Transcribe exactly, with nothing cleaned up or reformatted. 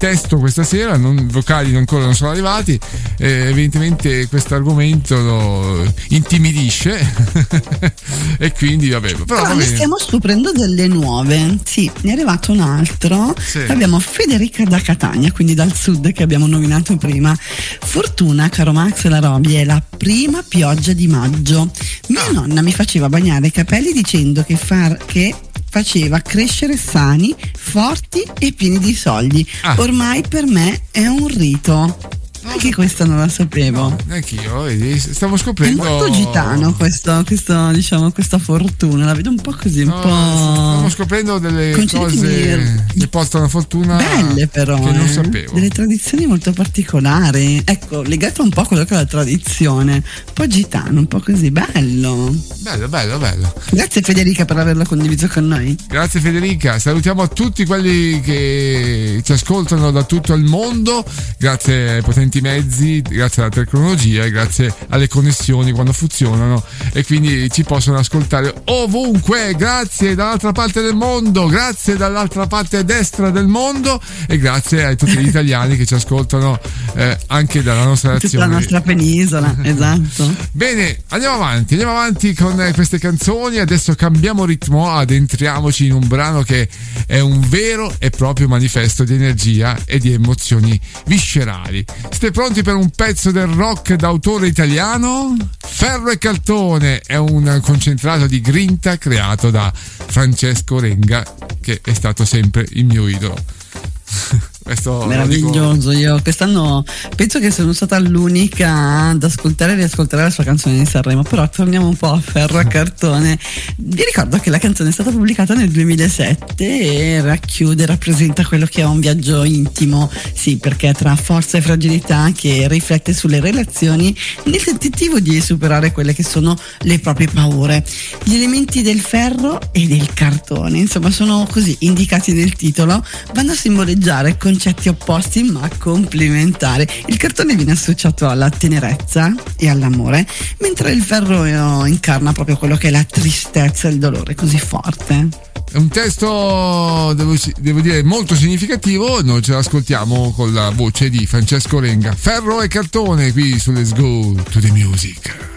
testo questa sera, non, vocali ancora non sono arrivati, eh, evidentemente questo argomento lo intimidisce e quindi vabbè, però, però va ne bene. Stiamo scoprendo delle nuove. Sì, ne è arrivato un altro. Sì. Abbiamo Federica da Catania, quindi dal sud, che abbiamo nominato prima. Fortuna, caro Max e la Roby, è la prima pioggia di maggio. Mia Ah. nonna mi faceva bagnare i capelli dicendo che far che faceva crescere sani, forti e pieni di soldi. Ah. Ormai per me è un rito. Anche questa non la sapevo. No, neanch'io, vedi, stiamo È scoprendo. molto gitano questo, questo, diciamo, questa fortuna, la vedo un po' così, un No, po'. stiamo scoprendo delle Concedetemi cose che portano fortuna belle, però che non eh. sapevo. Delle tradizioni molto particolari, ecco, legate un po' a quello che è la tradizione, un po' gitano, un po' così, bello. Bello, bello, bello. Grazie Federica per averlo condiviso con noi. Grazie Federica, salutiamo a tutti quelli che ci ascoltano da tutto il mondo, grazie ai potenti mezzi, grazie alla tecnologia e grazie alle connessioni quando funzionano e quindi ci possono ascoltare ovunque. Grazie dall'altra parte del mondo, grazie dall'altra parte destra del mondo e grazie a tutti gli italiani che ci ascoltano eh, anche dalla nostra Tutta nazione. la nostra penisola, esatto. Bene, andiamo avanti, andiamo avanti con queste canzoni. Adesso cambiamo ritmo, addentriamoci in un brano che è un vero e proprio manifesto di energia e di emozioni viscerali. Siete pronti per un pezzo del rock d'autore italiano? Ferro e Cartone è un concentrato di grinta creato da Francesco Renga, che è stato sempre il mio idolo. Questo meraviglioso. Io quest'anno penso che sono stata l'unica ad ascoltare e riascoltare la sua canzone di Sanremo, però torniamo un po' a Ferro a Cartone. Vi ricordo che la canzone è stata pubblicata nel duemilasette e racchiude, rappresenta quello che è un viaggio intimo, sì, perché tra forza e fragilità, che riflette sulle relazioni nel tentativo di superare quelle che sono le proprie paure. Gli elementi del ferro e del cartone, insomma, sono così indicati nel titolo, vanno a simboleggiare concetti opposti ma complementari. Il cartone viene associato alla tenerezza e all'amore, mentre il ferro incarna proprio quello che è la tristezza e il dolore così forte. È un testo, devo, devo dire, molto significativo. Noi ce l'ascoltiamo con la voce di Francesco Renga. Ferro e Cartone qui su Let's Go to the Music.